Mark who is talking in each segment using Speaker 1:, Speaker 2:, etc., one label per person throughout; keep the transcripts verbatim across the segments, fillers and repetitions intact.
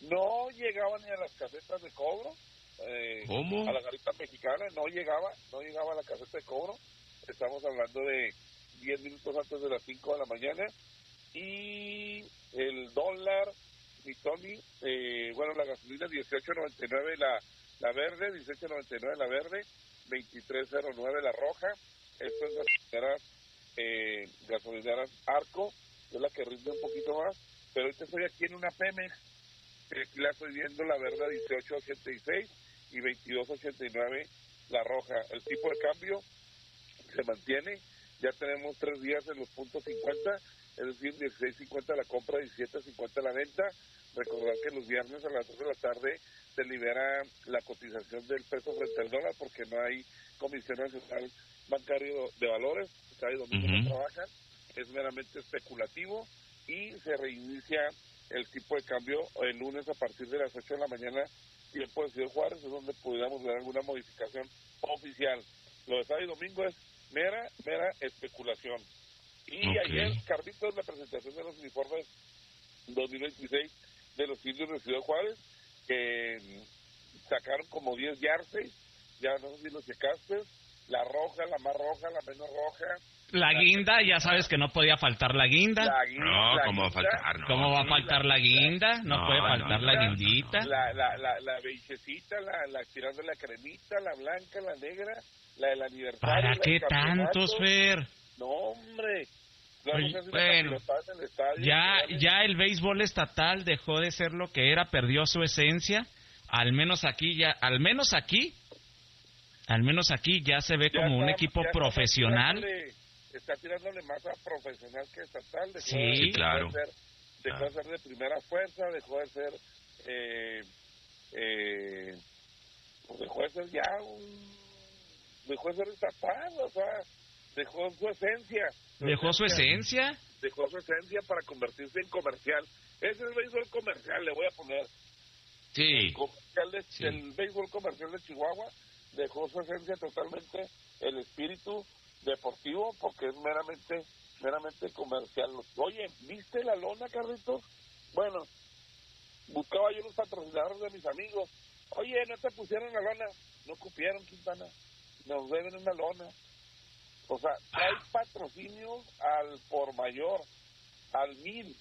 Speaker 1: no llegaba ni a las casetas de cobro. Eh,
Speaker 2: ¿Cómo?
Speaker 1: A la garita mexicana, no llegaba, no llegaba a la caseta de cobro. Estamos hablando de diez minutos antes de las cinco de la mañana. Y el dólar, mi Tony, eh, bueno, la gasolina dieciocho noventa y nueve la, la verde, dieciocho noventa y nueve la verde, veintitrés cero nueve la roja. Esto es gasolineras, eh, gasolineras Arco, que es la que rinde un poquito más, pero ahorita estoy aquí en una Pemex, que aquí la estoy viendo, la verde dieciocho ochenta y seis y veintidós ochenta y nueve la roja. El tipo de cambio se mantiene, ya tenemos tres días en los puntos cincuenta, es decir, dieciséis cincuenta la compra, diecisiete cincuenta la venta. Recordar que los viernes a las dos de la tarde se libera la cotización del peso frente al dólar porque no hay Comisión Nacional Bancario de Valores, sábado y domingo uh-huh. no trabajan, es meramente especulativo y se reinicia el tipo de cambio el lunes a partir de las ocho de la mañana, tiempo de Ciudad Juárez, es donde pudiéramos ver alguna modificación oficial. Lo de sábado y domingo es mera, mera especulación. Y okay. ayer, Carlitos, la presentación de los uniformes dos mil veintiséis de los indios de Ciudad Juárez, que sacaron como diez jerseys, ya no sé si los checaste, la roja, la más roja, la menos roja.
Speaker 3: La, la guinda, ya sabes que no podía faltar la guinda.
Speaker 1: La guinda
Speaker 2: no,
Speaker 1: la
Speaker 2: ¿cómo va a faltar?
Speaker 3: No, ¿Cómo va a faltar la, la guinda? No, no puede faltar no, la no, guindita.
Speaker 1: No, no. La, la, la, la beigecita, la, la tirando la cremita, la blanca, la negra, la del aniversario.
Speaker 3: ¿Para qué tantos, Fer?
Speaker 1: No, hombre.
Speaker 3: Oye, bueno, ya, ya el béisbol estatal dejó de ser lo que era, perdió su esencia. Al menos aquí ya, al menos aquí, al menos aquí ya se ve ya como está, un equipo profesional.
Speaker 1: Está tirándole, está tirándole más a profesional que estatal. Dejó
Speaker 2: sí,
Speaker 1: de,
Speaker 2: claro.
Speaker 1: De ser, dejó ah. de ser de primera fuerza, dejó de ser, eh, eh, pues dejó de ser ya un, dejó de ser estatal, o sea, dejó su esencia. Su
Speaker 3: ¿Dejó
Speaker 1: esencia,
Speaker 3: su esencia?
Speaker 1: Dejó su esencia para convertirse en comercial. Ese es el béisbol comercial, le voy a poner.
Speaker 2: Sí.
Speaker 1: El, comercial de,
Speaker 2: sí.
Speaker 1: el béisbol comercial de Chihuahua dejó su esencia totalmente, el espíritu deportivo, porque es meramente meramente comercial. Oye, ¿viste la lona, Carlitos? Bueno, buscaba yo los patrocinadores de mis amigos. Oye, ¿no te pusieron la lona? No cupieron, Quintana. Nos deben una lona. O sea, hay patrocinios al por mayor, al mil.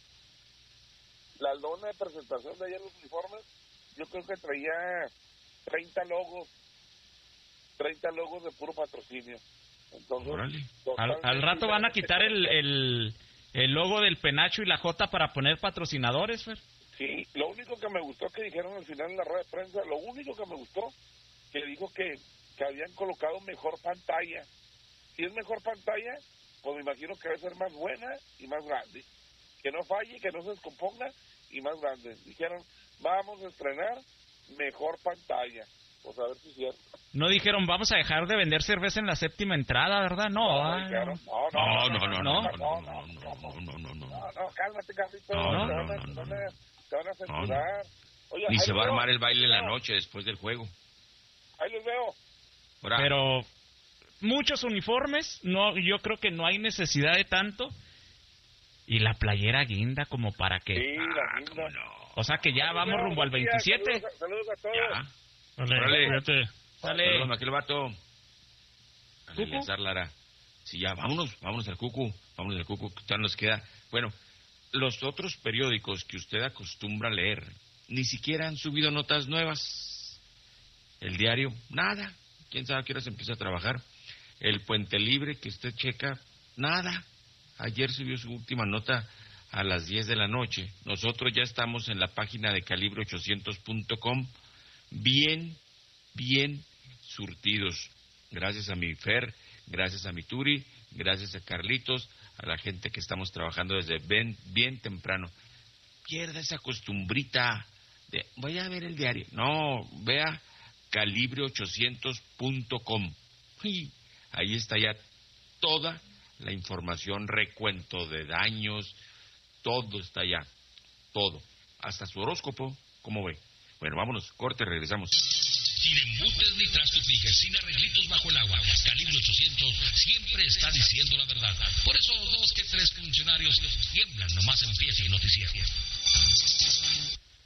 Speaker 1: La lona de presentación de ayer los uniformes, yo creo que traía treinta logos, treinta logos de puro patrocinio. Entonces,
Speaker 3: al, al rato van a quitar el, el, el logo del penacho y la J para poner patrocinadores, Fer.
Speaker 1: Sí, lo único que me gustó que dijeron al final en la rueda de prensa, lo único que me gustó, que dijo que, que habían colocado mejor pantalla. Si es mejor pantalla, pues me imagino que debe ser más buena y más grande. Que no falle, que no se descomponga y más grande. Dijeron, vamos a estrenar mejor pantalla. Pues a ver si es cierto.
Speaker 3: No dijeron, vamos a dejar de vender cerveza en la séptima entrada, ¿verdad? No,
Speaker 1: no, dijeron, no, no,
Speaker 2: no, no, no, no,
Speaker 1: no, no, no, no, no, cálmate, Carlitos.
Speaker 2: No, no, no, no,
Speaker 1: te van a censurar. Oye,
Speaker 2: ni se va a armar el baile en la noche después del juego.
Speaker 1: Ahí los veo.
Speaker 3: Pero muchos uniformes, no, yo creo que no hay necesidad de tanto. Y la playera guinda como para que...
Speaker 1: Sí, la guinda.
Speaker 2: No.
Speaker 3: O sea que ya vamos rumbo al veintisiete.
Speaker 1: Saludos a, saludos a todos.
Speaker 2: Ya.
Speaker 3: Dale,
Speaker 2: Órale.
Speaker 3: Dale.
Speaker 2: Saludos, aquel vato. Eleazar Lara. Sí, ya, vámonos, vámonos al Cucu. Vámonos al Cucu, que ya nos queda. Bueno, los otros periódicos que usted acostumbra leer, ni siquiera han subido notas nuevas. El Diario, nada. ¿Quién sabe a qué hora se empieza a trabajar? El Puente Libre, que usted checa, nada. Ayer subió su última nota a las diez de la noche. Nosotros ya estamos en la página de calibre ochocientos punto com, bien, bien surtidos. Gracias a mi Fer, gracias a mi Turi, gracias a Carlitos, a la gente que estamos trabajando desde bien, bien temprano. Pierda esa costumbrita de, voy a ver el diario. No, vea calibre ochocientos punto com. Y ahí está ya toda la información, recuento de daños, todo está allá, todo, hasta su horóscopo, ¿cómo ve? Bueno, vámonos, corte, regresamos.
Speaker 4: Sin embutes ni trastos ni sin arreglitos bajo el agua, Calibre ochocientos siempre está diciendo la verdad. Por eso dos que tres funcionarios tiemblan nomás empieza el noticiero.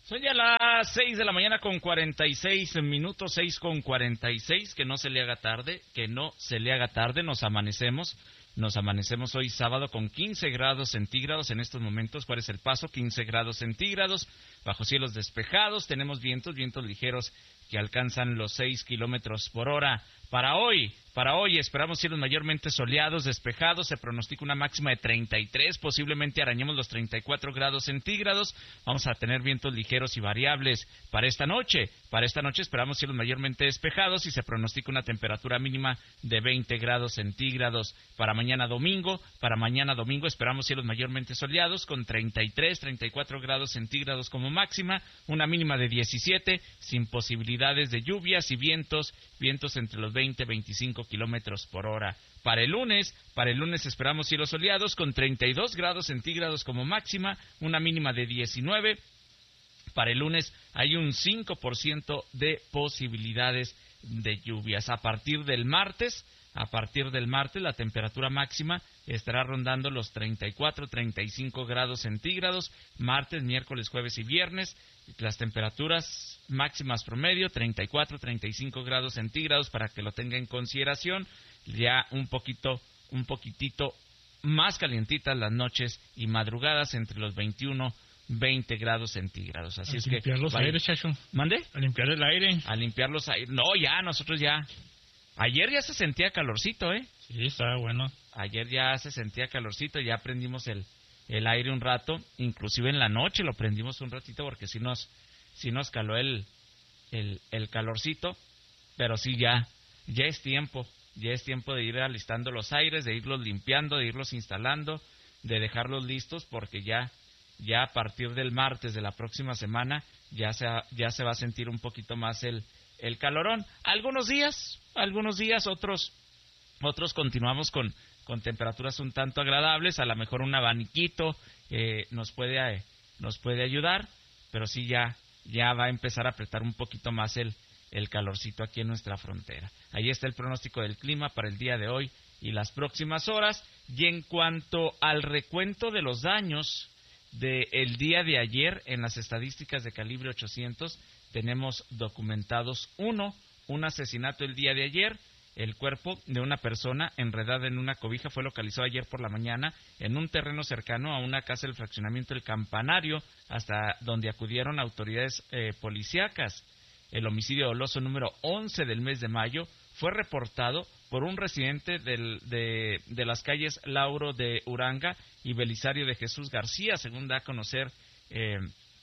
Speaker 3: Son ya las seis de la mañana con cuarenta y seis minutos, seis con cuarenta y seis, que no se le haga tarde, que no se le haga tarde, nos amanecemos, nos amanecemos hoy sábado con quince grados centígrados en estos momentos. ¿Cuál es el paso? quince grados centígrados, bajo cielos despejados, tenemos vientos, vientos ligeros que alcanzan los seis kilómetros por hora. Para hoy, para hoy esperamos cielos mayormente soleados, despejados, se pronostica una máxima de treinta y tres, posiblemente arañemos los treinta y cuatro grados centígrados, vamos a tener vientos ligeros y variables para esta noche. Para esta noche esperamos cielos mayormente despejados y se pronostica una temperatura mínima de veinte grados centígrados. Para mañana domingo, para mañana domingo esperamos cielos mayormente soleados con treinta y tres, treinta y cuatro grados centígrados como máxima, una mínima de diecisiete, sin posibilidades de lluvias y vientos, vientos entre los veinte y veinticinco kilómetros por hora. Para el lunes, para el lunes esperamos cielos soleados con treinta y dos grados centígrados como máxima, una mínima de diecinueve. Para el lunes hay un cinco por ciento de posibilidades de lluvias. A partir del martes, a partir del martes la temperatura máxima estará rondando los treinta y cuatro, treinta y cinco grados centígrados. Martes, miércoles, jueves y viernes, las temperaturas máximas promedio treinta y cuatro, treinta y cinco grados centígrados, para que lo tenga en consideración. Ya un poquito, un poquitito más calientitas las noches y madrugadas entre los veintiuno, veinte grados centígrados. Así
Speaker 5: a
Speaker 3: es que
Speaker 5: limpiar los
Speaker 3: vaya.
Speaker 5: aires, Chacho.
Speaker 3: ¿Mande?
Speaker 5: A limpiar el aire.
Speaker 3: A limpiar los aires. No, ya, nosotros ya. Ayer ya se sentía calorcito, ¿eh?
Speaker 5: Sí, estaba bueno.
Speaker 3: Ayer ya se sentía calorcito, ya prendimos el, el aire un rato, inclusive en la noche lo prendimos un ratito porque sí nos, sí nos caló el, el, el calorcito, pero sí ya, ya es tiempo, ya es tiempo de ir alistando los aires, de irlos limpiando, de irlos instalando, de dejarlos listos, porque ya, ya a partir del martes de la próxima semana ya se, ya se va a sentir un poquito más el, el calorón. Algunos días, algunos días, otros, otros continuamos con, con temperaturas un tanto agradables, a lo mejor un abaniquito eh, nos puede eh, nos puede ayudar, pero sí ya, ya va a empezar a apretar un poquito más el, el calorcito aquí en nuestra frontera. Ahí está el pronóstico del clima para el día de hoy y las próximas horas. Y en cuanto al recuento de los daños del día de ayer, en las estadísticas de calibre ochocientos, tenemos documentados uno, un asesinato el día de ayer. El cuerpo de una persona enredada en una cobija fue localizado ayer por la mañana en un terreno cercano a una casa del fraccionamiento El Campanario, hasta donde acudieron autoridades eh, policíacas. El homicidio doloso número once del mes de mayo fue reportado por un residente del, de, de las calles Lauro de Uranga y Belisario de Jesús García, según da a conocer eh,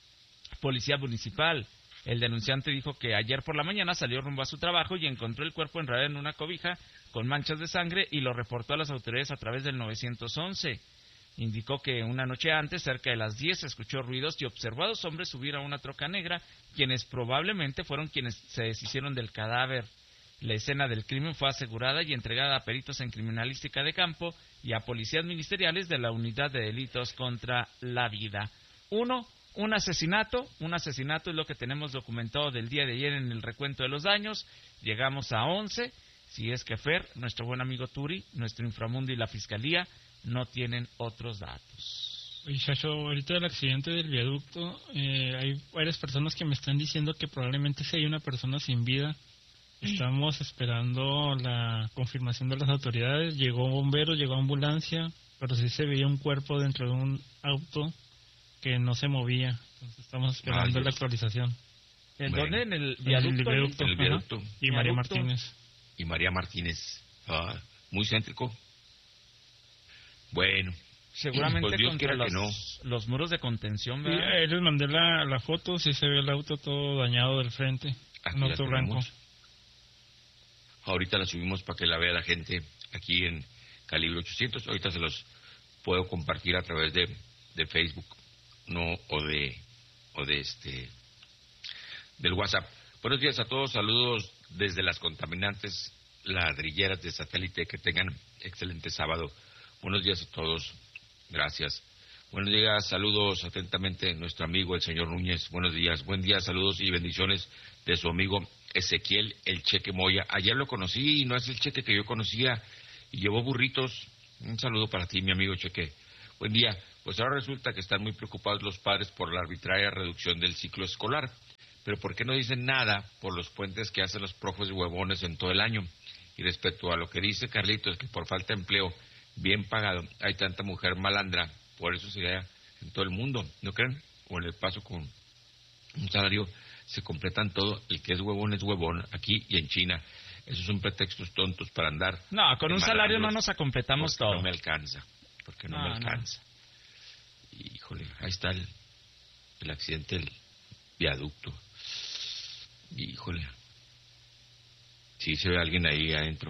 Speaker 3: Policía Municipal. El denunciante dijo que ayer por la mañana salió rumbo a su trabajo y encontró el cuerpo enredado en una cobija con manchas de sangre y lo reportó a las autoridades a través del nueve once. Indicó que una noche antes, cerca de las diez, escuchó ruidos y observó a dos hombres subir a una troca negra, quienes probablemente fueron quienes se deshicieron del cadáver. La escena del crimen fue asegurada y entregada a peritos en criminalística de campo y a policías ministeriales de la Unidad de Delitos contra la Vida. Uno, un asesinato, un asesinato es lo que tenemos documentado del día de ayer en el recuento de los daños. Llegamos a once, si es que Fer, nuestro buen amigo Turi, nuestro inframundo y la Fiscalía no tienen otros datos.
Speaker 5: Oye, Chacho, ahorita del accidente del viaducto, eh, hay varias personas que me están diciendo que probablemente sí hay una persona sin vida. Estamos esperando la confirmación de las autoridades. Llegó bomberos, llegó ambulancia, pero sí se veía un cuerpo dentro de un auto que no se movía. Entonces estamos esperando ah, la actualización.
Speaker 3: ¿En bueno. dónde? ¿En el viaducto?
Speaker 5: En el viaducto.
Speaker 2: En el viaducto.
Speaker 5: Y María Martínez.
Speaker 2: Y María Martínez. Ah, muy céntrico. Bueno.
Speaker 3: Seguramente
Speaker 2: pues
Speaker 3: contra los,
Speaker 2: no.
Speaker 3: los muros de contención, ¿verdad?
Speaker 5: Sí, ahí les mandé la, la foto, sí se ve el auto todo dañado del frente.
Speaker 2: Aquí
Speaker 5: un auto blanco.
Speaker 2: Ahorita la subimos para que la vea la gente aquí en Calibre ochocientos. Ahorita se los puedo compartir a través de, de Facebook, no o de o de este del WhatsApp. Buenos días a todos, saludos desde las contaminantes ladrilleras de satélite, que tengan excelente sábado. Buenos días a todos, gracias. Buenos días, saludos atentamente nuestro amigo el señor Núñez. Buenos días, buen día, saludos y bendiciones de su amigo Ezequiel el Cheque Moya. Ayer lo conocí y no es el Cheque que yo conocía y llevó burritos. Un saludo para ti, mi amigo Cheque. Buen día. Pues ahora resulta que están muy preocupados los padres por la arbitraria reducción del ciclo escolar. Pero ¿por qué no dicen nada por los puentes que hacen los profes huevones en todo el año? Y respecto a lo que dice Carlitos, que por falta de empleo bien pagado hay tanta mujer malandra, por eso se da en todo el mundo, ¿no creen? O en el paso con un salario se completan todo, el que es huevón es huevón, aquí y en China. Esos son pretextos tontos para andar.
Speaker 3: No, con un salario no nos completamos todo.
Speaker 2: No me alcanza, porque no, no me alcanza. No. Híjole, ahí está el, el accidente del viaducto. Híjole. Sí, se ve alguien ahí adentro.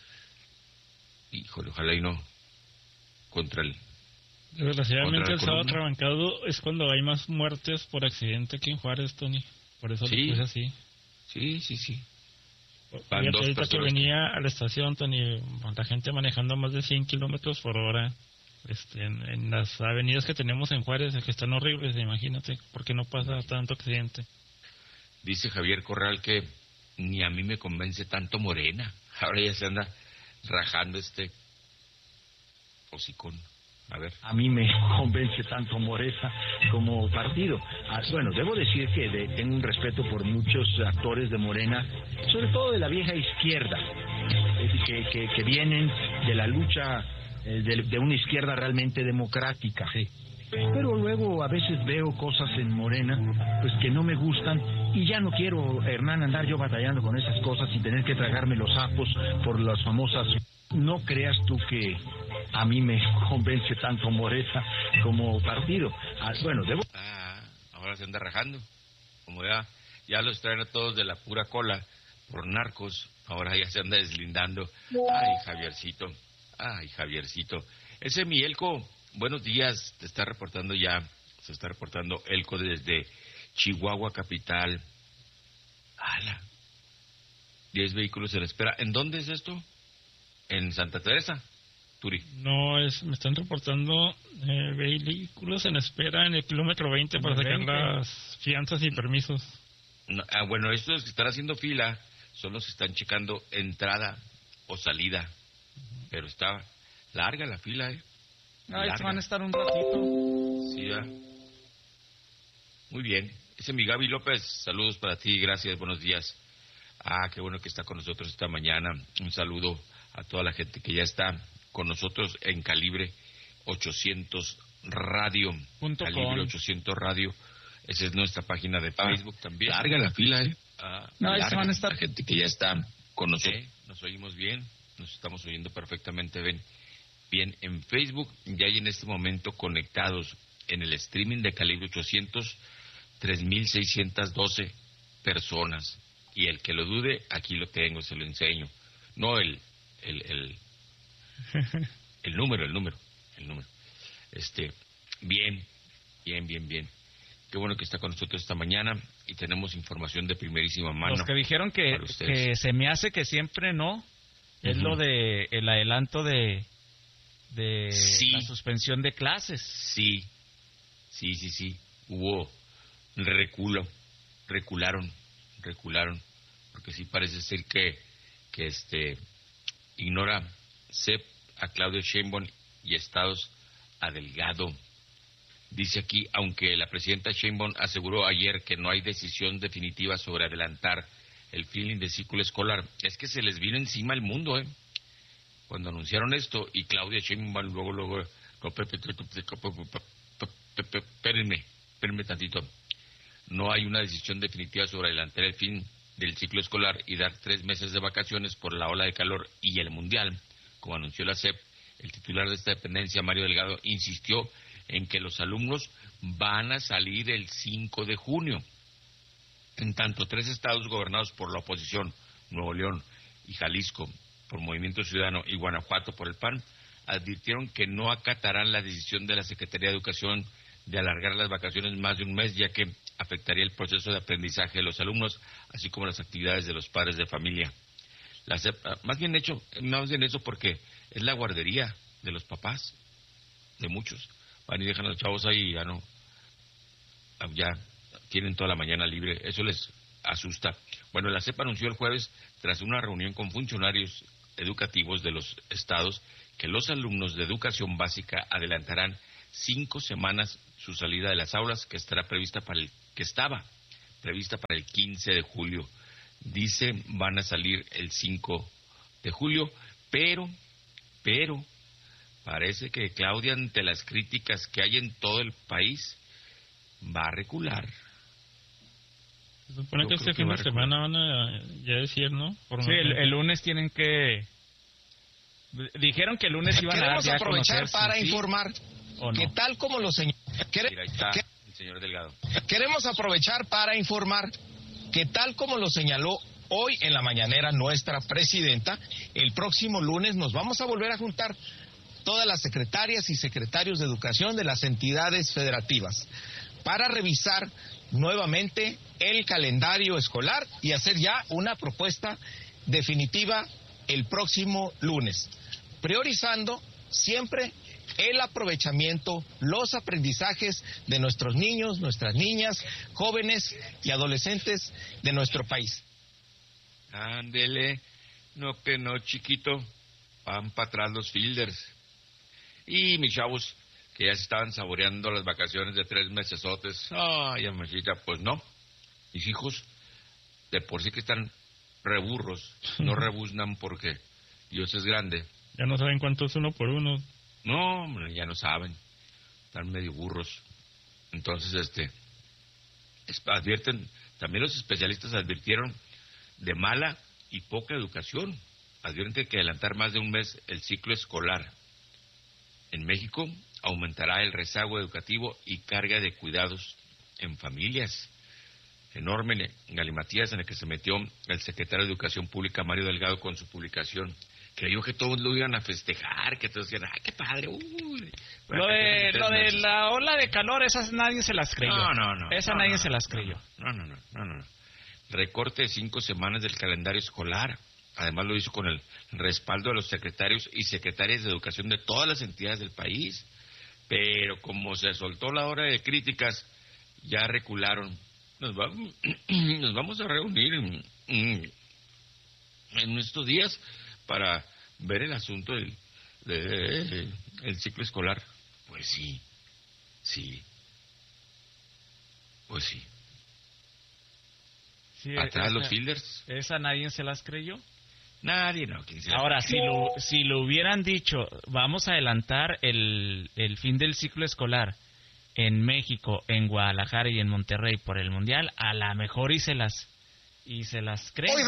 Speaker 2: Híjole, ojalá y no. Contra el...
Speaker 5: Desgraciadamente el sábado trabancado es cuando hay más muertes por accidente que en Juárez, Tony. Por eso
Speaker 2: sí.
Speaker 5: lo puse así.
Speaker 2: Sí, sí, sí.
Speaker 5: Van dos ahorita que venía a la estación, Tony, la gente manejando más de cien kilómetros por hora. Este, en, en las avenidas que tenemos en Juárez, que están horribles, imagínate, porque no pasa tanto accidente.
Speaker 2: Dice Javier Corral que ni a mí me convence tanto Morena. Ahora ya se anda rajando este hocicón. A ver.
Speaker 6: A mí me convence tanto Morena como partido. Ah, bueno, debo decir que de, tengo un respeto por muchos actores de Morena, sobre todo de la vieja izquierda, eh, que, que, que vienen de la lucha eh, de, de una izquierda realmente democrática. Sí. Pero luego a veces veo cosas en Morena pues que no me gustan y ya no quiero, Hernán, andar yo batallando con esas cosas y tener que tragarme los sapos por las famosas. No creas tú que a mí me convence tanto Morena como partido. Ah, bueno, debo...
Speaker 2: Ah, ahora se anda rajando. Como ya, ya los traen a todos de la pura cola por narcos, ahora ya se anda deslindando. Ay, Javiercito, ay, Javiercito. Ese mi Elco, buenos días, te está reportando ya, se está reportando Elco desde Chihuahua capital. ¡Hala! Diez vehículos en espera. ¿En dónde es esto? ¿En Santa Teresa? Turi.
Speaker 5: No, es, me están reportando eh, vehículos en espera en el kilómetro veinte para sacar veinte las fianzas y permisos.
Speaker 2: No, ah, bueno, estos que están haciendo fila son los que están checando entrada o salida. Pero está larga la fila, ¿eh?
Speaker 3: Ahí van a estar un ratito.
Speaker 2: Sí, ¿verdad? Muy bien. Ese es mi Gaby López. Saludos para ti, gracias, buenos días. Ah, qué bueno que está con nosotros esta mañana. Un saludo a toda la gente que ya está con nosotros en Calibre ochocientos Radio.
Speaker 3: Punto
Speaker 2: Calibre
Speaker 3: com.
Speaker 2: ochocientos Radio. Esa es nuestra página de Facebook ah, también. Larga la fila, ¿eh? Ah,
Speaker 3: no, ahí van a estar
Speaker 2: la gente que ya está con nosotros. ¿Eh? Nos oímos bien, nos estamos oyendo perfectamente bien. Bien, en Facebook ya hay en este momento conectados en el streaming de Calibre ochocientos, tres mil seiscientas doce personas. Y el que lo dude, aquí lo tengo, se lo enseño. No el el el, el número, el número, el número. Este, bien, bien, bien, bien. Qué bueno que está con nosotros esta mañana y tenemos información de primerísima mano.
Speaker 3: Los que dijeron que, que se me hace que siempre no, es uh-huh. lo de el adelanto de de
Speaker 2: sí.
Speaker 3: la suspensión de clases.
Speaker 2: Sí, sí, sí, sí. Hubo reculo, recularon, recularon, porque sí parece ser que, que este ignora C E P a Claudio Sheinbaum y estados a Delgado. Dice aquí, aunque la presidenta Sheinbaum aseguró ayer que no hay decisión definitiva sobre adelantar el fin del ciclo escolar, es que se les vino encima el mundo, ¿eh? Cuando anunciaron esto, y Claudia Sheinbaum luego, luego, espérenme, espérenme tantito, no hay una decisión definitiva sobre adelantar el fin del ciclo escolar y dar tres meses de vacaciones por la ola de calor y el mundial, como anunció la C E P. El titular de esta dependencia, Mario Delgado, insistió en que los alumnos van a salir el cinco de junio. En tanto, tres estados gobernados por la oposición, Nuevo León y Jalisco, por Movimiento Ciudadano, y Guanajuato por el P A N, advirtieron que no acatarán la decisión de la Secretaría de Educación de alargar las vacaciones más de un mes, ya que afectaría el proceso de aprendizaje de los alumnos, así como las actividades de los padres de familia. La C E P, más bien hecho, más bien eso porque es la guardería de los papás, de muchos. Van y dejan a los chavos ahí y ya no, ya tienen toda la mañana libre, eso les asusta. Bueno, la C E P anunció el jueves, tras una reunión con funcionarios educativos de los estados, que los alumnos de educación básica adelantarán cinco semanas su salida de las aulas, que estará prevista para el, que estaba prevista para el quince de julio. Dice, van a salir el cinco de julio, pero, pero, parece que Claudia, ante las críticas que hay en todo el país, va a recular.
Speaker 5: Se supone Yo que este que fin de semana van a ya decir, ¿no?
Speaker 3: Por sí, el, el lunes tienen que... Dijeron que el lunes iban a dar ya a
Speaker 7: aprovechar
Speaker 3: conocer
Speaker 7: para
Speaker 3: si
Speaker 7: informar
Speaker 3: sí no.
Speaker 7: que tal como lo señaló...
Speaker 2: Mira, ahí está el señor Delgado.
Speaker 7: Queremos aprovechar para informar que tal como lo señaló hoy en la mañanera nuestra presidenta, el próximo lunes nos vamos a volver a juntar todas las secretarias y secretarios de educación de las entidades federativas para revisar nuevamente el calendario escolar y hacer ya una propuesta definitiva el próximo lunes, priorizando siempre el aprovechamiento, los aprendizajes de nuestros niños, nuestras niñas, jóvenes y adolescentes de nuestro país.
Speaker 2: Ándele, no que no, chiquito, van para atrás los fielders. Y mis chavos, que ya se estaban saboreando las vacaciones de tres mesesotes. Ay, amachita, pues no. Mis hijos, de por sí que están reburros, no rebuznan porque Dios es grande.
Speaker 5: Ya no saben cuánto es uno por uno.
Speaker 2: No, hombre, ya no saben. Están medio burros. Entonces, este, advierten, también los especialistas advirtieron de mala y poca educación. Advierten que hay que adelantar más de un mes el ciclo escolar. En México aumentará el rezago educativo y carga de cuidados en familias. Enorme galimatías en el que se metió el secretario de Educación Pública, Mario Delgado, con su publicación. Creyó que todos lo iban a festejar, que todos decían, ¡ay, qué padre! Uy.
Speaker 3: Lo de, lo de la ola de calor, esas nadie se las creyó.
Speaker 2: No, no, no.
Speaker 3: Esa
Speaker 2: no,
Speaker 3: nadie
Speaker 2: no,
Speaker 3: se las creyó.
Speaker 2: No, no, no, no, no. Recorte de cinco semanas del calendario escolar. Además lo hizo con el respaldo de los secretarios y secretarias de educación de todas las entidades del país. Pero como se soltó la hora de críticas, ya recularon. Nos vamos, nos vamos a reunir en, en estos días para ver el asunto del de, el ciclo escolar. Pues sí, sí, pues sí.
Speaker 3: sí
Speaker 2: Atrás
Speaker 3: esa,
Speaker 2: los fielders.
Speaker 3: ¿Esa nadie se las creyó?
Speaker 2: Nadie, no. ¿Quién se las
Speaker 3: Ahora,
Speaker 2: creyó?
Speaker 3: si lo, si lo hubieran dicho, vamos a adelantar el, el fin del ciclo escolar en México, en Guadalajara y en Monterrey por el Mundial, a la mejor y se las y se las creen.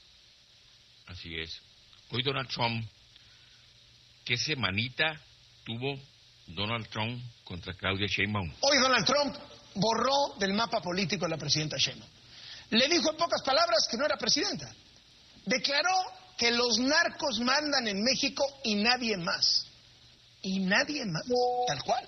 Speaker 2: Así es. Hoy Donald Trump, ¿qué semanita tuvo Donald Trump contra Claudia Sheinbaum?
Speaker 8: Hoy Donald Trump borró del mapa político a la presidenta Sheinbaum. Le dijo en pocas palabras que no era presidenta. Declaró que los narcos mandan en México y nadie más. Y nadie más, tal cual.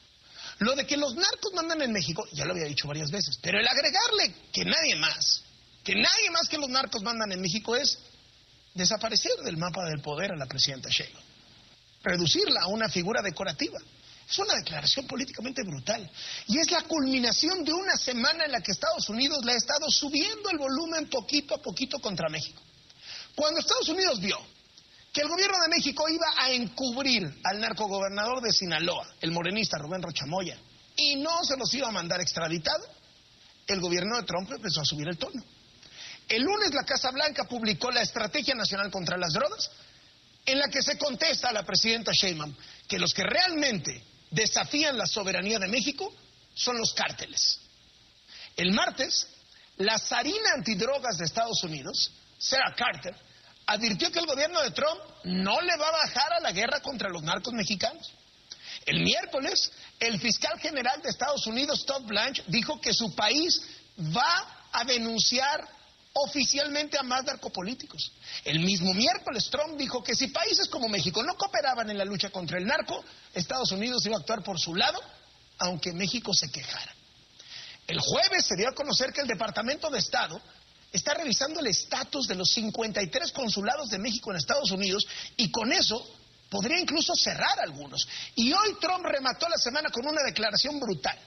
Speaker 8: Lo de que los narcos mandan en México, ya lo había dicho varias veces, pero el agregarle que nadie más, que nadie más que los narcos mandan en México es desaparecer del mapa del poder a la presidenta Sheinbaum, reducirla a una figura decorativa. Es una declaración políticamente brutal y es la culminación de una semana en la que Estados Unidos le ha estado subiendo el volumen poquito a poquito contra México. Cuando Estados Unidos vio que el gobierno de México iba a encubrir al narcogobernador de Sinaloa, el morenista Rubén Rocha Moya, y no se los iba a mandar extraditado, el gobierno de Trump empezó a subir el tono. El lunes la Casa Blanca publicó la Estrategia Nacional contra las Drogas, en la que se contesta a la presidenta Sheinbaum que los que realmente desafían la soberanía de México son los cárteles. El martes, la zarina antidrogas de Estados Unidos, Sarah Carter, advirtió que el gobierno de Trump no le va a bajar a la guerra contra los narcos mexicanos. El miércoles, el fiscal general de Estados Unidos, Todd Blanche, dijo que su país va a denunciar oficialmente a más narcopolíticos. El mismo miércoles, Trump dijo que si países como México no cooperaban en la lucha contra el narco, Estados Unidos iba a actuar por su lado, aunque México se quejara. El jueves se dio a conocer que el Departamento de Estado está revisando el estatus de los cincuenta y tres consulados de México en Estados Unidos y con eso podría incluso cerrar algunos. Y hoy Trump remató la semana con una declaración brutal.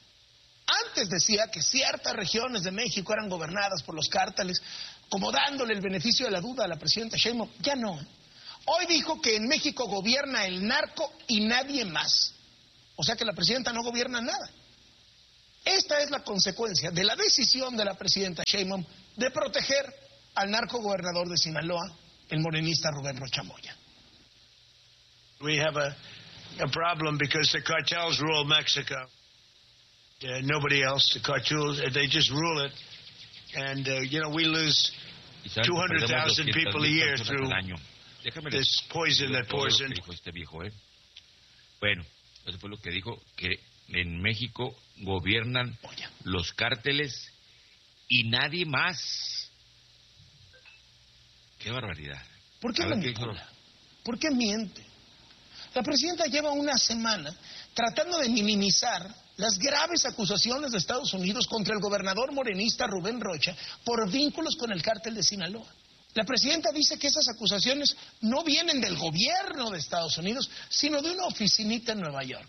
Speaker 8: Antes decía que ciertas regiones de México eran gobernadas por los cárteles, como dándole el beneficio de la duda a la presidenta Sheinbaum. Ya no. Hoy dijo que en México gobierna el narco y nadie más. O sea que la presidenta no gobierna nada. Esta es la consecuencia de la decisión de la presidenta Sheinbaum de proteger al narcogobernador de Sinaloa, el morenista Rubén Rocha Moya.
Speaker 9: We have a, a problem because the cartels rule Mexico. Uh, nobody else. The cartels, they just rule it. And, uh, you know, we lose two hundred thousand people a year through this poison that pours in.
Speaker 2: Este viejo, ¿eh? Bueno, eso fue lo que dijo, que en México gobiernan los cárteles y nadie más. Qué barbaridad.
Speaker 8: ¿Por qué manipula? ¿Por qué miente? La presidenta lleva una semana tratando de minimizar las graves acusaciones de Estados Unidos contra el gobernador morenista Rubén Rocha por vínculos con el cártel de Sinaloa. La presidenta dice que esas acusaciones no vienen del gobierno de Estados Unidos, sino de una oficinita en Nueva York.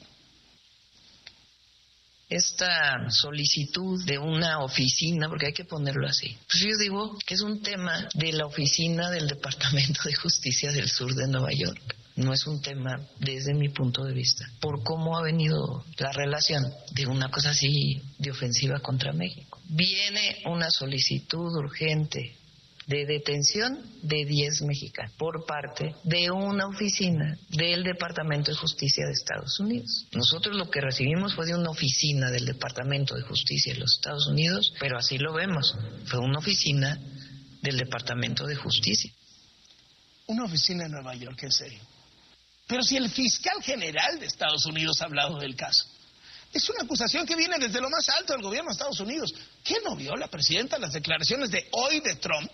Speaker 10: Esta solicitud de una oficina, porque hay que ponerlo así, pues yo digo que es un tema de la oficina del Departamento de Justicia del Sur de Nueva York. No es un tema desde mi punto de vista, por cómo ha venido la relación de una cosa así de ofensiva contra México. Viene una solicitud urgente de detención de diez mexicanos por parte de una oficina del Departamento de Justicia de Estados Unidos. Nosotros lo que recibimos fue de una oficina del Departamento de Justicia de los Estados Unidos, pero así lo vemos, fue una oficina del Departamento de Justicia.
Speaker 8: Una oficina en Nueva York, en serio. Pero si el fiscal general de Estados Unidos ha hablado del caso, es una acusación que viene desde lo más alto del gobierno de Estados Unidos. ¿Qué no vio la presidenta las declaraciones de hoy de Trump?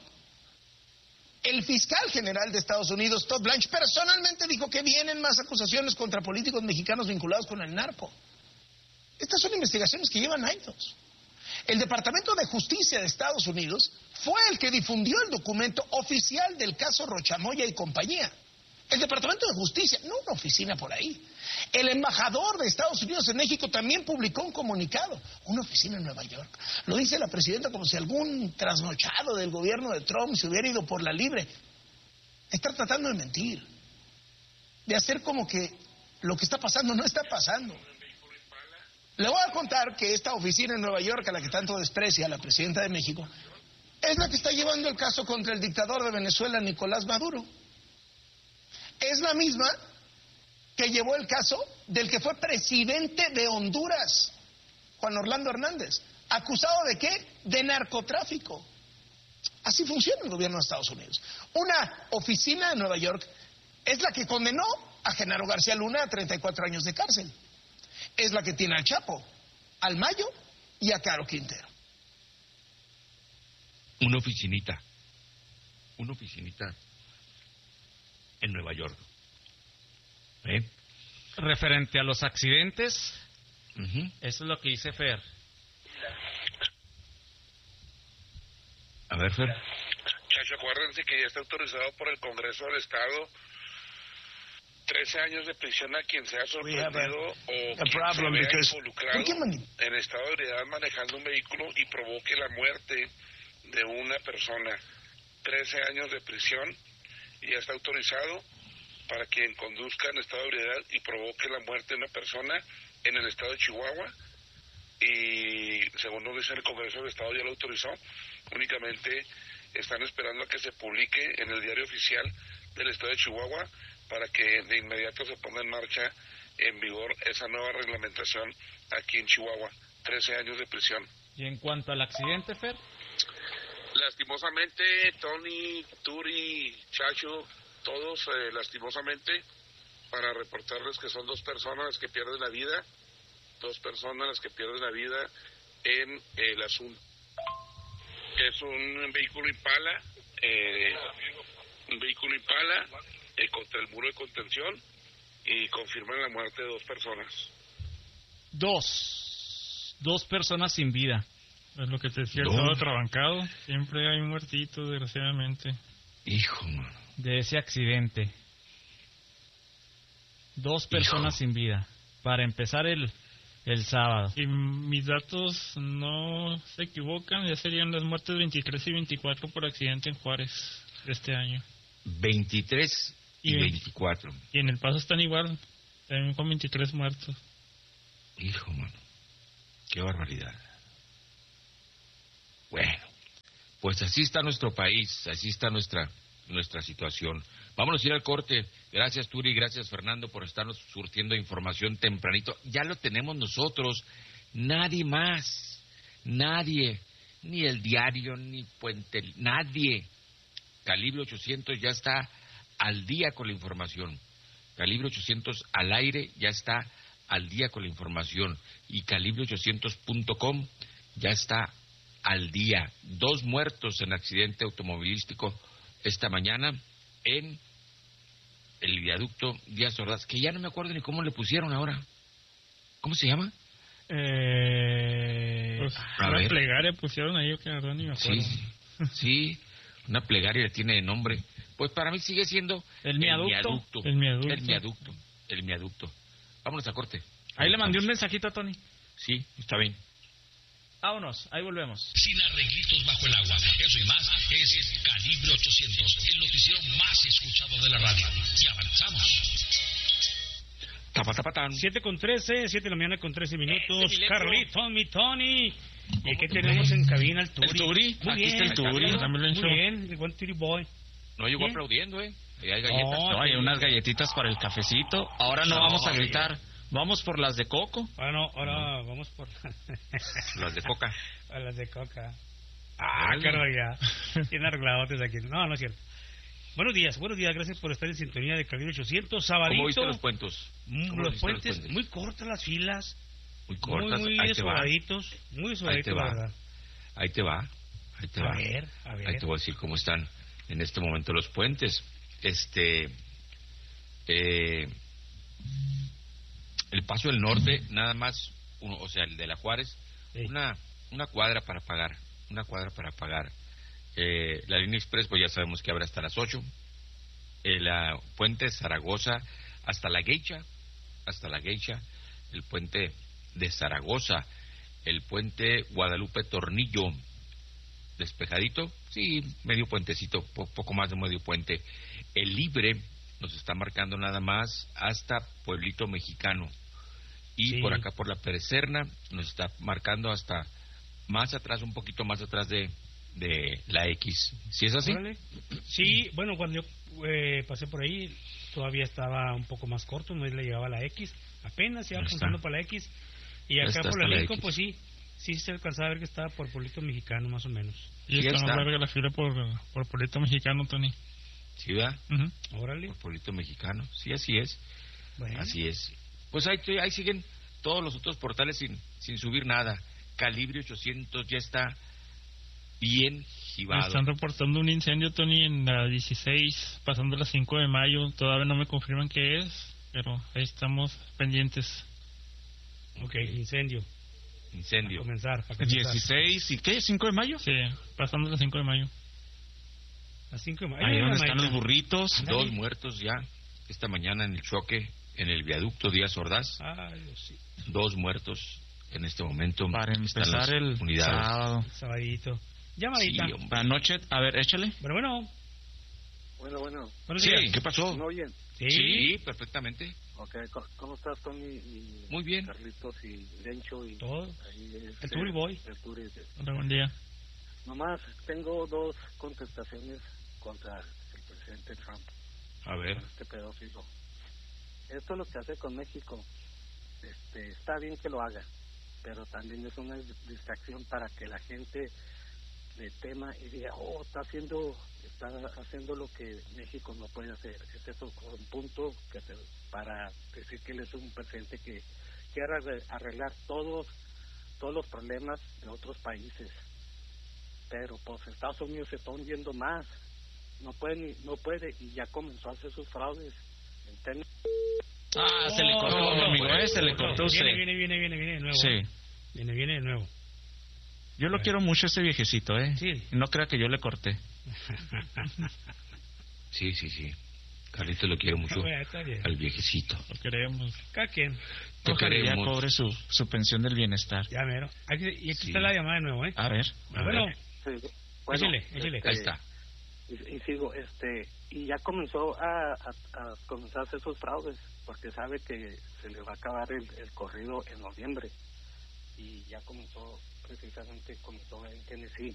Speaker 8: El fiscal general de Estados Unidos, Todd Blanche, personalmente dijo que vienen más acusaciones contra políticos mexicanos vinculados con el narco. Estas son investigaciones que llevan años. El Departamento de Justicia de Estados Unidos fue el que difundió el documento oficial del caso Rocha Moya y compañía. El Departamento de Justicia, no una oficina por ahí. El embajador de Estados Unidos en México también publicó un comunicado. Una oficina en Nueva York. Lo dice la presidenta como si algún trasnochado del gobierno de Trump se hubiera ido por la libre. Está tratando de mentir. De hacer como que lo que está pasando no está pasando. Le voy a contar que esta oficina en Nueva York, a la que tanto desprecia la presidenta de México, es la que está llevando el caso contra el dictador de Venezuela, Nicolás Maduro. Es la misma que llevó el caso del que fue presidente de Honduras, Juan Orlando Hernández. ¿Acusado de qué? De narcotráfico. Así funciona el gobierno de Estados Unidos. Una oficina en Nueva York es la que condenó a Genaro García Luna a treinta y cuatro años de cárcel. Es la que tiene al Chapo, al Mayo y a Caro Quintero.
Speaker 2: Una oficinita. Una oficinita en Nueva York. ¿Eh?
Speaker 3: Referente a los accidentes, uh-huh. Eso es lo que dice Fer.
Speaker 2: A ver, Fer.
Speaker 1: Chacho, acuérdense que ya está autorizado por el Congreso del Estado trece años de prisión a quien sea sorprendido o quien se vea involucrado en estado de ebriedad manejando un vehículo y provoque la muerte de una persona. trece años de prisión. Y ya está autorizado para quien conduzca en estado de ebriedad y provoque la muerte de una persona en el estado de Chihuahua. Y según nos dice el Congreso del Estado, ya lo autorizó. Únicamente están esperando a que se publique en el diario oficial del estado de Chihuahua para que de inmediato se ponga en marcha, en vigor, esa nueva reglamentación aquí en Chihuahua. trece años de prisión.
Speaker 3: ¿Y en cuanto al accidente, Fer?
Speaker 1: Lastimosamente, Tony, Turi, Chacho, todos eh, lastimosamente, para reportarles que son dos personas las que pierden la vida, dos personas las que pierden la vida en el asunto. Es un vehículo Impala, eh, un vehículo Impala eh, contra el muro de contención y confirman la muerte de dos personas.
Speaker 3: Dos, dos personas sin vida.
Speaker 5: Es lo que te decía, no. Todo atrabancado. Siempre hay un muertito, desgraciadamente.
Speaker 2: Hijo, mano.
Speaker 3: De ese accidente. Dos personas Hijo. sin vida. Para empezar el, el sábado.
Speaker 5: Y mis datos no se equivocan, ya serían las muertes veintitrés y veinticuatro por accidente en Juárez de este año.
Speaker 2: veintitrés y, y veinticuatro.
Speaker 5: Y en El Paso están igual, también con veintitrés muertos.
Speaker 2: Hijo, mano. Qué barbaridad. Bueno, pues así está nuestro país, así está nuestra nuestra situación. Vámonos a ir al corte. Gracias, Turi, gracias, Fernando, por estarnos surtiendo información tempranito. Ya lo tenemos nosotros, nadie más, nadie, ni el diario, ni Puente, nadie. Calibre ochocientos ya está al día con la información. Calibre ochocientos al aire ya está al día con la información. Y Calibre ochocientos punto com ya está al día. Dos muertos en accidente automovilístico esta mañana en el viaducto Díaz Ordaz, que ya no me acuerdo ni cómo le pusieron ahora. ¿Cómo se llama?
Speaker 5: Eh, pues una ver. plegaria pusieron ahí, que la verdad ni me acuerdo.
Speaker 2: Sí, sí, una plegaria tiene de nombre. Pues para mí sigue siendo
Speaker 5: el miaducto.
Speaker 2: El miaducto. El miaducto. El miaducto. Vámonos a corte.
Speaker 3: Ahí le mandé un mensajito a Tony.
Speaker 2: Sí, está bien.
Speaker 3: Vámonos, ahí volvemos.
Speaker 4: Sin arreglitos bajo el agua. Eso y más es Calibre ochocientos, el noticiero más escuchado de la radio. Y avanzamos.
Speaker 2: Tapa, tapa, tan.
Speaker 11: siete con trece, siete de la mañana con trece minutos. Carlito, mi Tony. ¿Y qué tenemos en cabina? El Turi.
Speaker 2: El Turi.
Speaker 11: Muy
Speaker 2: Aquí
Speaker 11: bien,
Speaker 2: está el Turi.
Speaker 11: Muy bien, el buen Turi Boy.
Speaker 2: No llegó
Speaker 11: ¿Bien?
Speaker 2: aplaudiendo, ¿eh? Ahí hay galletas.
Speaker 3: No, no, hay unas galletitas para el cafecito. Ahora no, no vamos a gritar. Bien. Vamos por las de coco.
Speaker 11: Ahora no, ahora no. Vamos por
Speaker 2: las de coca.
Speaker 11: A las de coca. Ah, claro, ya. Tienen arregladotes aquí. No, no es cierto. Buenos días, buenos días. Gracias por estar en sintonía de Calibre ochocientos. Sabadito.
Speaker 2: ¿Cómo viste los puentes?
Speaker 11: Mm, los, puentes los puentes, muy cortas las filas.
Speaker 2: Muy cortas.
Speaker 11: Muy, muy desodaditos. Muy desodaditos, la verdad.
Speaker 2: Ahí te va. Ahí te
Speaker 11: a
Speaker 2: va.
Speaker 11: A ver, a ver.
Speaker 2: Ahí te voy a decir cómo están en este momento los puentes. Este... Eh... El Paso del Norte, nada más, uno, o sea, el de la Juárez, sí. una una cuadra para pagar, una cuadra para pagar. Eh, la línea express, pues ya sabemos que abre hasta las ocho. El uh, puente de Zaragoza hasta la Geisha, hasta la Geisha. El puente de Zaragoza, el puente Guadalupe Tornillo, despejadito, sí, medio puentecito, po poco más de medio puente. El Libre nos está marcando nada más hasta Pueblito Mexicano. Y sí. por acá por la Perecerna nos está marcando hasta más atrás, un poquito más atrás de, de la X. ¿Sí es así?
Speaker 11: Órale. Sí, bueno, cuando yo eh, pasé por ahí todavía estaba un poco más corto, no le llegaba la X. Apenas iba apuntando para la X. Y acá por la Lincoln, pues sí, sí se alcanzaba a ver que estaba por Pueblito Mexicano, más o menos.
Speaker 5: Y está más larga la fila por, por Pueblito Mexicano, Tony.
Speaker 2: ¿Sí, verdad?
Speaker 5: Uh-huh.
Speaker 11: Órale.
Speaker 2: Por Pueblito Mexicano. Sí, así es.
Speaker 11: Bueno.
Speaker 2: Así es. Pues ahí, ahí siguen todos los otros portales sin, sin subir nada. Calibre ochocientos ya está bien jibado.
Speaker 5: Me están reportando un incendio, Tony, en la dieciséis, pasando las cinco de mayo. Todavía no me confirman qué es, pero ahí estamos pendientes.
Speaker 11: Ok, incendio.
Speaker 2: Incendio.
Speaker 11: A comenzar, a comenzar.
Speaker 3: dieciséis, ¿y qué? ¿cinco de mayo?
Speaker 5: Sí, pasando las cinco de mayo.
Speaker 11: Las cinco de mayo.
Speaker 3: Ahí donde están los burritos.
Speaker 2: Andale. Dos muertos ya esta mañana en el choque en el viaducto Díaz Ordaz.
Speaker 11: Ay, sí.
Speaker 2: Dos muertos en este momento.
Speaker 3: Para empezar el
Speaker 2: unidades.
Speaker 3: sábado.
Speaker 11: Sabadito. Llamadita.
Speaker 2: Sí,
Speaker 3: para noche, a ver, échale.
Speaker 11: Pero bueno.
Speaker 12: Bueno, bueno.
Speaker 2: Buenos días. Sí, ¿qué pasó?
Speaker 12: ¿Me oyen?
Speaker 2: Sí, sí, perfectamente.
Speaker 12: Ok, ¿cómo estás, Tony? Y
Speaker 2: muy bien.
Speaker 12: Carlitos y Lencho y...
Speaker 11: Todo.
Speaker 12: Ahí, este,
Speaker 11: el Turi Boy.
Speaker 12: El Turi.
Speaker 5: Hola, buen día.
Speaker 12: Nomás tengo dos contestaciones contra el presidente Trump.
Speaker 2: A ver.
Speaker 12: Este pedófilo. Esto es lo que hace con México. Este, está bien que lo haga, pero también es una distracción para que la gente le tema y diga, oh, está haciendo está haciendo lo que México no puede hacer. Ese es un punto que se, para decir que él es un presidente que quiere arreglar todos todos los problemas de otros países, pero pues Estados Unidos se está hundiendo más. No puede, no puede y ya comenzó a hacer sus fraudes. ¿Entiendes?
Speaker 3: Ah, se le cortó, oh, amigo, eh, se le cortó usted.
Speaker 11: Viene, viene, viene, viene de nuevo.
Speaker 3: Sí.
Speaker 11: ¿eh? Viene, viene de nuevo.
Speaker 3: Yo lo quiero mucho ese viejecito, ¿eh?
Speaker 11: Sí.
Speaker 3: No crea que yo le corté.
Speaker 2: Sí, sí, sí. Carlitos lo quiero mucho.
Speaker 11: Bueno, está bien.
Speaker 2: Al viejecito.
Speaker 5: Lo queremos.
Speaker 11: Caquen.
Speaker 3: Ojalá ya cobre su, su pensión del bienestar.
Speaker 11: Ya, mero. Aquí, y aquí
Speaker 2: sí.
Speaker 11: está la llamada de nuevo, ¿eh?
Speaker 3: A ver.
Speaker 11: A bueno.
Speaker 12: Sí.
Speaker 11: Bueno, échale, échale.
Speaker 2: Ahí está.
Speaker 12: y, y sigo, este, y ya comenzó a, a, a comenzar a hacer sus fraudes, porque sabe que se le va a acabar el, el corrido en noviembre, y ya comenzó, precisamente comenzó en Tennessee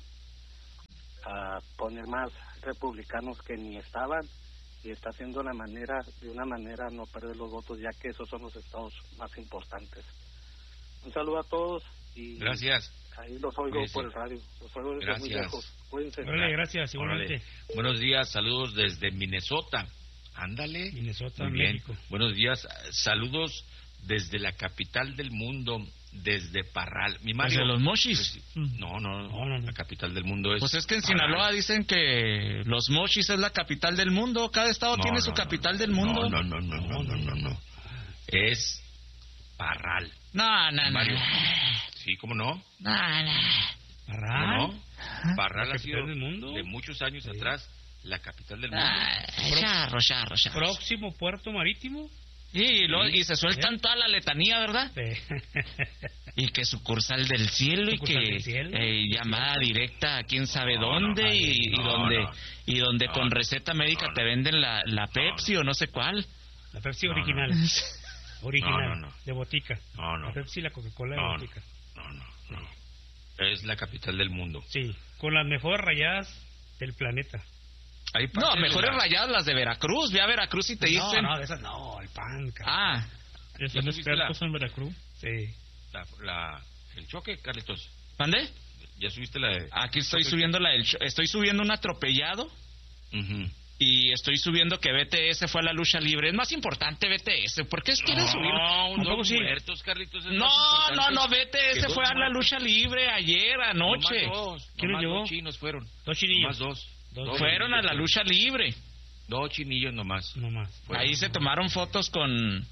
Speaker 12: a poner más republicanos que ni estaban, y está haciendo una manera, de una manera no perder los votos, ya que esos son los estados más importantes. Un saludo a todos y
Speaker 2: gracias.
Speaker 12: Ahí los oigo Cuídense. Por el radio, los oigo desde
Speaker 2: gracias.
Speaker 12: muy lejos. Cuídense.
Speaker 11: Órale, gracias, igualmente.
Speaker 2: Buenos días, saludos desde Minnesota. Ándale.
Speaker 11: Minnesota,
Speaker 2: muy bien.
Speaker 11: México.
Speaker 2: Buenos días, saludos desde la capital del mundo, desde Parral. Mi Mario,
Speaker 3: ¿Desde los Mochis?
Speaker 2: No, no, no, no, la capital del mundo es...
Speaker 3: Pues es que en
Speaker 2: Parral.
Speaker 3: Sinaloa dicen que los Mochis es la capital del mundo. Cada estado
Speaker 2: no,
Speaker 3: tiene
Speaker 2: no,
Speaker 3: su
Speaker 2: no,
Speaker 3: capital
Speaker 2: no,
Speaker 3: del mundo.
Speaker 2: No, no, no, no, no, no, no, no. Es Parral.
Speaker 3: No, no,
Speaker 2: Mario.
Speaker 3: no.
Speaker 2: Sí, ¿cómo no?
Speaker 3: No, no.
Speaker 11: ¿Parral?
Speaker 2: ¿Cómo no? Parral ha sido
Speaker 11: del mundo?
Speaker 2: de muchos años sí. atrás la capital del mundo.
Speaker 3: Ah, charro, charro, charro.
Speaker 11: ¿Próximo puerto marítimo?
Speaker 3: Sí, y, lo,
Speaker 2: sí.
Speaker 3: y se sueltan ¿Eh? toda la letanía, ¿verdad?
Speaker 11: Sí.
Speaker 3: Y que sucursal del cielo y que
Speaker 11: cielo?
Speaker 3: Eh, llamada directa a quién sabe
Speaker 2: no,
Speaker 3: dónde
Speaker 2: no,
Speaker 3: y,
Speaker 2: no,
Speaker 3: y donde
Speaker 2: no,
Speaker 3: y donde
Speaker 2: no,
Speaker 3: con
Speaker 2: no,
Speaker 3: receta médica
Speaker 2: no,
Speaker 3: te venden la, la Pepsi
Speaker 2: no,
Speaker 3: o no sé cuál.
Speaker 11: La Pepsi
Speaker 2: no,
Speaker 11: original.
Speaker 2: No.
Speaker 11: Original,
Speaker 2: no, no, no.
Speaker 11: de botica.
Speaker 2: No, no.
Speaker 11: La Pepsi y la Coca-Cola
Speaker 2: no,
Speaker 11: de botica.
Speaker 2: No, no, no, no. Es la capital del mundo.
Speaker 11: Sí, con las mejores rayadas del planeta.
Speaker 3: No, mejores la... rayadas las de Veracruz. Ve a Veracruz y te
Speaker 11: no,
Speaker 3: dicen...
Speaker 11: No, no, de esas no, el pan. Cabrón.
Speaker 3: Ah.
Speaker 5: ¿Están expertos en Veracruz?
Speaker 11: Sí.
Speaker 2: La, la, el choque, Carlitos.
Speaker 3: ¿Mande?
Speaker 2: ¿Ya subiste la de...?
Speaker 3: Aquí estoy subiendo la del... Estoy subiendo un atropellado.
Speaker 2: Uh-huh.
Speaker 3: Y estoy subiendo que B T S fue a la lucha libre. Es más importante B T S. ¿Por qué quieren
Speaker 2: no,
Speaker 3: subir?
Speaker 2: Un dos
Speaker 3: sí.
Speaker 2: muertos, Carlitos. Es
Speaker 3: no, no, no. B T S fue a la lucha libre ayer, anoche.
Speaker 2: Dos.
Speaker 11: ¿Quién los llevó?
Speaker 2: Dos chinos fueron.
Speaker 11: Dos chinillos.
Speaker 2: Nomás dos.
Speaker 11: dos.
Speaker 2: dos
Speaker 3: fueron a la lucha libre.
Speaker 2: Dos chinillos nomás.
Speaker 11: Nomás.
Speaker 3: Fueron. Ahí se tomaron fotos con...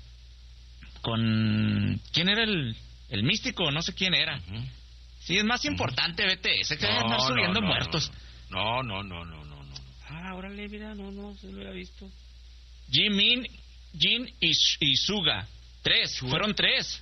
Speaker 3: Con... ¿Quién era el, el místico? No sé quién era. Uh-huh. Sí, es más importante uh-huh. B T S que no, andar subiendo
Speaker 2: no, no,
Speaker 3: muertos.
Speaker 2: No, no, no, no, no. no.
Speaker 11: Ah, órale, mira, no, no, se lo había visto.
Speaker 3: Jimin, Jin y, y Suga. Tres, Suga. Fueron tres.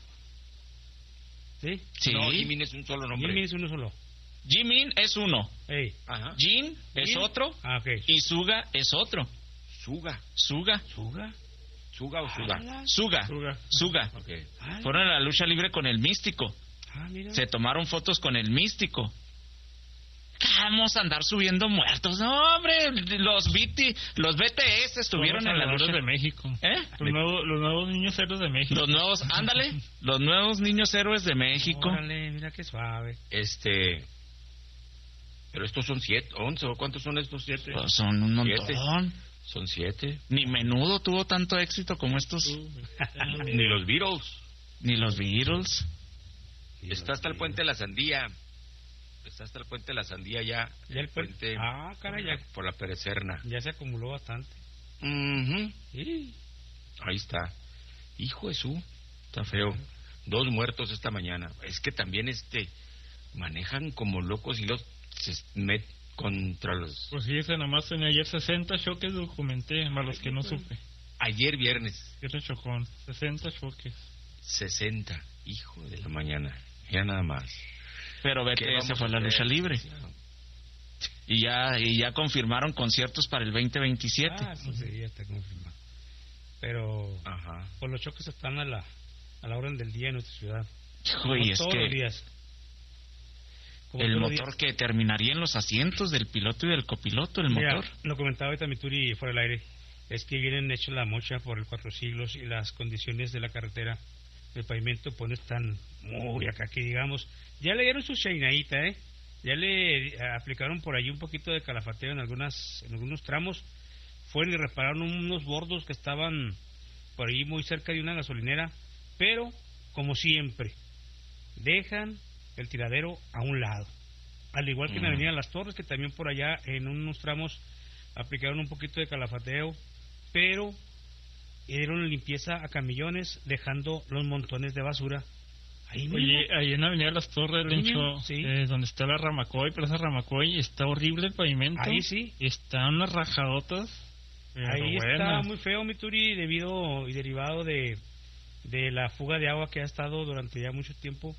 Speaker 11: ¿Sí?
Speaker 3: Sí.
Speaker 2: No, Jimin es un solo nombre.
Speaker 11: Jimin es uno solo.
Speaker 3: Jimin es uno.
Speaker 11: Hey.
Speaker 3: Ajá. Jin es otro.
Speaker 11: Ah, okay.
Speaker 3: Y Suga es otro.
Speaker 2: Suga.
Speaker 3: Suga.
Speaker 11: Suga.
Speaker 2: Suga o Suga.
Speaker 3: Ah, Suga.
Speaker 11: Suga.
Speaker 3: Suga.
Speaker 2: Okay.
Speaker 3: Fueron a la lucha libre con el místico.
Speaker 11: Ah, mira.
Speaker 3: Se tomaron fotos con el místico. Vamos a andar subiendo muertos. No, hombre, los B T, los B T S estuvieron en la lucha
Speaker 5: de México.
Speaker 3: ¿Eh?
Speaker 5: Los, nuevos, los nuevos niños héroes de México.
Speaker 3: Los nuevos, ándale, los nuevos niños héroes de México.
Speaker 11: Órale, mira qué suave.
Speaker 2: Este, pero estos son siete, once, ¿o cuántos son estos? Siete.
Speaker 3: Pues son un montón.
Speaker 2: Siete. Son siete.
Speaker 3: Ni Menudo tuvo tanto éxito como estos.
Speaker 2: Ni los Beatles.
Speaker 3: Ni los Beatles.
Speaker 2: Está hasta el puente de la Sandía. Está hasta el puente de la Sandía ya.
Speaker 11: Ya el puente. Ah, caray, ya.
Speaker 2: Por la Perecerna.
Speaker 11: Ya se acumuló bastante.
Speaker 2: Uh-huh.
Speaker 11: Sí.
Speaker 2: Ahí está. Hijo de su. Está feo. Dos muertos esta mañana. Es que también este manejan como locos y los se met contra los.
Speaker 5: Pues sí, ese nomás tenía ayer sesenta choques, documenté, más los que no supe.
Speaker 2: Ayer viernes.
Speaker 5: Qué chocón. sesenta choques.
Speaker 2: sesenta. Hijo de la mañana. Ya nada más.
Speaker 3: Pero B T S fue a la lucha libre. Y ya y ya confirmaron conciertos para el veinte veintisiete.
Speaker 11: Ah, eso sí, ya está confirmado. Pero
Speaker 2: Ajá.
Speaker 11: Pues los choques están a la a la orden del día en nuestra ciudad.
Speaker 3: Uy, es
Speaker 11: todos
Speaker 3: que
Speaker 11: los días. Como
Speaker 3: el motor días. Que terminaría en los asientos del piloto y del copiloto, el
Speaker 11: Mira,
Speaker 3: motor.
Speaker 11: Lo comentaba ahorita Mituri fuera del aire. Es que vienen hechos la mocha por el cuatro siglos y las condiciones de la carretera, el pavimento, pues están muy acá que digamos. Ya le dieron su chainadita, ¿eh? Ya le aplicaron por allí un poquito de calafateo en algunas en algunos tramos. Fueron y repararon unos bordos que estaban por ahí muy cerca de una gasolinera. Pero, como siempre, dejan el tiradero a un lado. Al igual que en la Avenida Las Torres, que también por allá en unos tramos aplicaron un poquito de calafateo. Pero dieron limpieza a camillones, dejando los montones de basura.
Speaker 5: Ahí Oye, ahí en la Avenida Las Torres, Lencho, sí. eh, donde está la Ramacoy, Plaza Ramacoy, está horrible el pavimento.
Speaker 11: Ahí sí.
Speaker 5: Están unas rajadotas.
Speaker 11: Ahí
Speaker 5: buenas.
Speaker 11: Está muy feo, Mituri, debido y derivado de, de la fuga de agua que ha estado durante ya mucho tiempo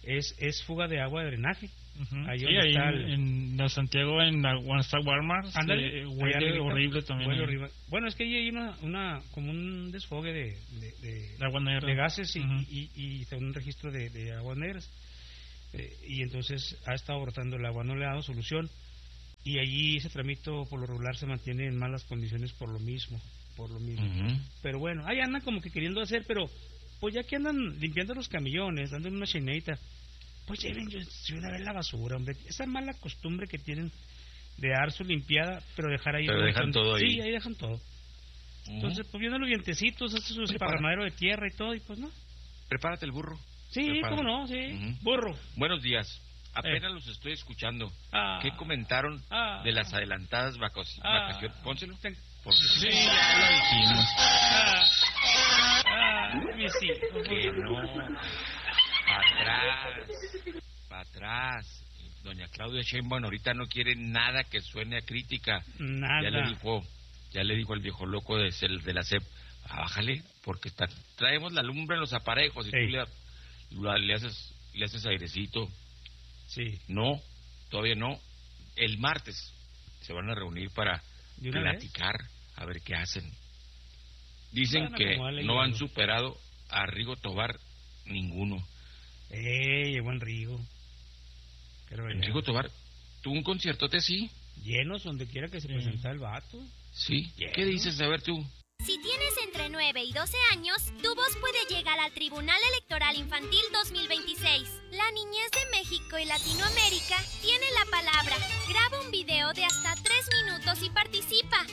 Speaker 11: es es fuga de agua de drenaje.
Speaker 5: Uh-huh. Ahí, sí, ahí está en, el... en la Santiago, en la Walmart, eh, huele horrible también.
Speaker 11: Huele horrible. Bueno, es que ahí hay una, una como un desfogue de, de, de,
Speaker 5: de, agua negra.
Speaker 11: de gases y, uh-huh. y, y, y un registro de, de aguas negras. Eh, y entonces ha estado brotando el agua, no le ha dado solución. Y allí ese tramito por lo regular se mantiene en malas condiciones por lo mismo. por lo mismo. Uh-huh. Pero bueno, ahí andan como que queriendo hacer, pero pues ya que andan limpiando los camiones, dando una chineta, pues lleven yo, yo a ver la basura, hombre. Esa mala costumbre que tienen de dar su limpiada, pero dejar ahí...
Speaker 2: Pero
Speaker 11: todo
Speaker 2: dejan todo ahí.
Speaker 11: Sí, ahí dejan todo. Uh-huh. Entonces, pues viendo los vientecitos, hace su esparramadero de tierra y todo, y pues no.
Speaker 2: Prepárate el burro.
Speaker 11: Sí, Prepárate. Cómo no, sí. Uh-huh. Burro.
Speaker 2: Buenos días. Apenas eh. los estoy escuchando. Ah. ¿Qué comentaron ah. de las adelantadas vacaciones? Ah. Pónselo. Ten- Porque
Speaker 11: sí, ya lo dijimos. Ah, ah, sí,
Speaker 2: que no. Para atrás. Para atrás. Doña Claudia Sheinbaum ahorita no quiere nada que suene a crítica.
Speaker 11: Nada.
Speaker 2: Ya le dijo, ya le dijo al viejo loco de, de la C E P, ah, bájale, porque está, traemos la lumbre en los aparejos y sí. tú le, le haces, le haces airecito.
Speaker 11: Sí.
Speaker 2: No, todavía no. El martes se van a reunir para platicar. Vez? A ver qué hacen. Dicen bueno, que no han superado a Rigo Tobar ninguno.
Speaker 11: ¡Ey, buen Rigo!
Speaker 2: Rigo Tobar tuvo un conciertote así.
Speaker 11: Llenos donde quiera que se sí. presenta el vato.
Speaker 2: Sí. Lleno. ¿Qué dices? A ver tú.
Speaker 13: Si tienes entre nueve y doce años, tu voz puede llegar al Tribunal Electoral Infantil dos mil veintiséis. La niñez de México y Latinoamérica tiene la palabra. Graba un video de hasta tres minutos y participa.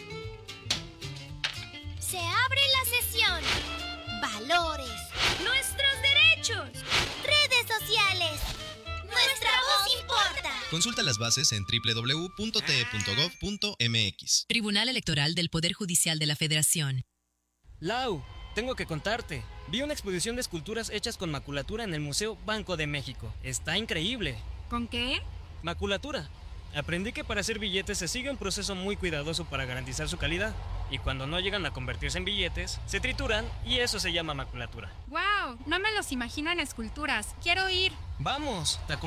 Speaker 13: Se abre la sesión. Valores. Nuestros derechos. Redes sociales. Nuestra voz importa.
Speaker 14: Consulta las bases en doble u doble u doble u punto t e punto gov punto m x.
Speaker 15: Tribunal Electoral del Poder Judicial de la Federación.
Speaker 16: Lau, tengo que contarte. Vi una exposición de esculturas hechas con maculatura en el Museo Banco de México. Está increíble.
Speaker 17: ¿Con qué?
Speaker 16: Maculatura. Aprendí que para hacer billetes se sigue un proceso muy cuidadoso para garantizar su calidad. Y cuando no llegan a convertirse en billetes, se trituran y eso se llama maculatura.
Speaker 17: ¡Wow! No me los imagino en esculturas. Quiero ir.
Speaker 16: ¡Vamos! Te